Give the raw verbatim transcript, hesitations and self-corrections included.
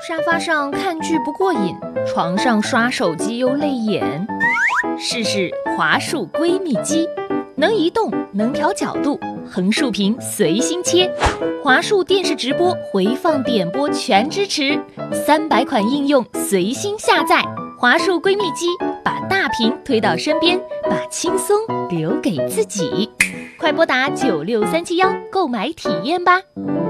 沙发上看剧不过瘾，床上刷手机又累眼。试试华数闺蜜机，能移动，能调角度，横竖屏随心切。华数电视直播、回放点播全支持，三百款应用随心下载。华数闺蜜机，把大屏推到身边，把轻松留给自己。快拨打九六三七幺购买体验吧。